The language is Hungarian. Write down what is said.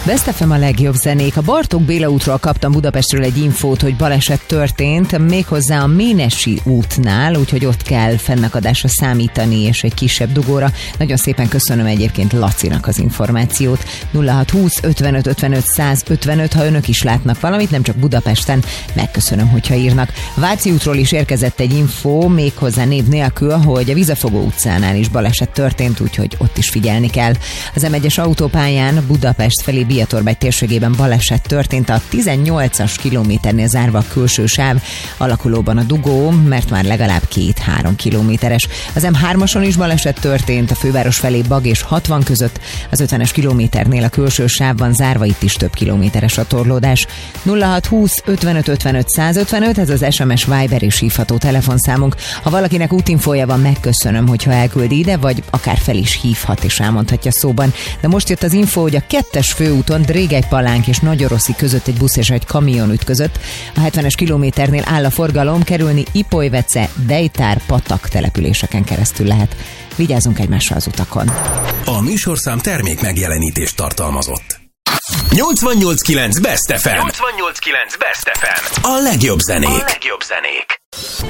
Best FM a legjobb zenék. A Bartók Béla útról kaptam Budapestről egy infót, hogy baleset történt, méghozzá a Ménesi útnál, úgyhogy ott kell fennakadásra számítani, és egy kisebb dugóra. Nagyon szépen köszönöm egyébként Lacinak az információt. 0620 55 55 155, ha önök is látnak valamit, nem csak Budapesten, megköszönöm, hogyha írnak. A Váci útról is érkezett egy infó, méghozzá név nélkül, hogy a Vizefogó utcánál is baleset történt, úgyhogy ott is figyelni kell. Az M1-es autópályán Budapest felé Biatorbágy térségében baleset történt, a 18-as kilométernél zárva a külső sáv, alakulóban a dugó, mert már legalább 2-3 kilométeres. Az M3-ason is baleset történt, a főváros felé Bag és 60 között, az 50-es kilométernél a külső sávban zárva, itt is több kilométeres a torlódás. 0620 55 55 155, ez az SMS, Viber és hívható telefonszámunk. Ha valakinek útinfója van, megköszönöm, hogyha elküldi ide, vagy akár fel is hívhat és elmondhatja szóban. De most jött az info, hogy a 2-es főúton Drégelypalánk és Nagyoroszi között egy busz és egy kamion ütközött. A 70-es kilométernél áll a forgalom, kerülni Ipolyvece, Bejtár, Patak településeken keresztül lehet. Vigyázzunk egymásra az utakon. A műsorszám termék megjelenítést tartalmazott. 88.9 Best FM. 88.9 Best FM. A legjobb zenék.